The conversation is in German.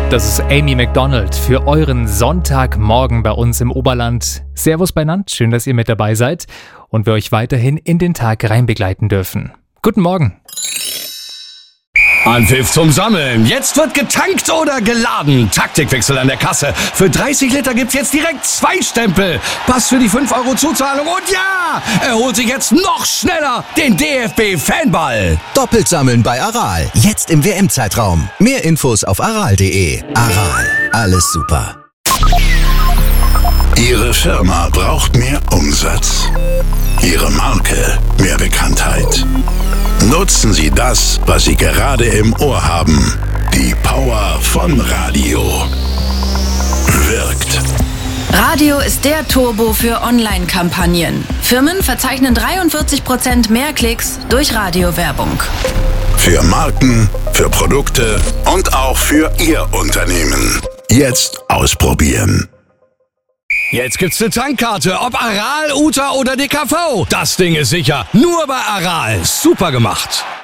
Das ist Amy Macdonald für euren Sonntagmorgen bei uns im Oberland. Servus beinand, schön, dass ihr mit dabei seid und wir euch weiterhin in den Tag rein begleiten dürfen. Guten Morgen. Anpfiff zum Sammeln. Jetzt wird getankt oder geladen. Taktikwechsel an der Kasse. Für 30 Liter gibt's jetzt direkt 2 Stempel. Pass für die 5 € Zuzahlung. Und ja, er holt sich jetzt noch schneller den DFB-Fanball. Doppelt sammeln bei Aral. Jetzt im WM-Zeitraum. Mehr Infos auf aral.de. Aral. Alles super. Ihre Firma braucht mehr Umsatz. Ihre Marke mehr Bekanntheit. Nutzen Sie das, was Sie gerade im Ohr haben. Die Power von Radio. Wirkt. Radio ist der Turbo für Online-Kampagnen. Firmen verzeichnen 43% mehr Klicks durch Radiowerbung. Für Marken, für Produkte und auch für Ihr Unternehmen. Jetzt ausprobieren. Jetzt gibt's eine Tankkarte, ob Aral, Uta oder DKV. Das Ding ist sicher. Nur bei Aral. Super gemacht.